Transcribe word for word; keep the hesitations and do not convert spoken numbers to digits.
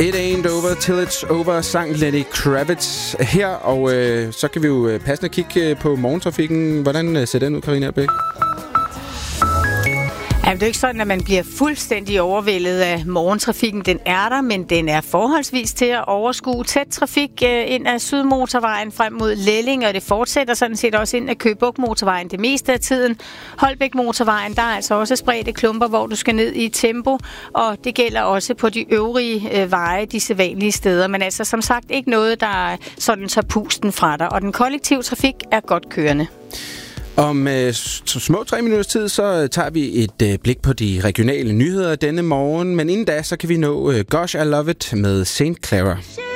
It Ain't Over Till It's Over, sang Lenny Kravitz her, og øh, så kan vi jo passende kigge på morgentrafikken. Hvordan ser den ud, Karina Erbæk? Ja, det er ikke sådan, at man bliver fuldstændig overvældet af morgentrafikken. Den er der, men den er forholdsvis til at overskue. Tæt trafik ind ad Sydmotorvejen frem mod Lelling, og det fortsætter sådan set også ind ad Køge Bugt Motorvejen det meste af tiden. Holbæk Motorvejen, der er altså også spredte klumper, hvor du skal ned i tempo, og det gælder også på de øvrige øh, veje, de sædvanlige steder. Men altså som sagt ikke noget, der sådan tager pusten fra dig, og den kollektive trafik er godt kørende. Om øh, små tre minutters tid, så tager vi et øh, blik på de regionale nyheder denne morgen. Men inden da, så kan vi nå øh, Gosh, I Love It med Saint Clara.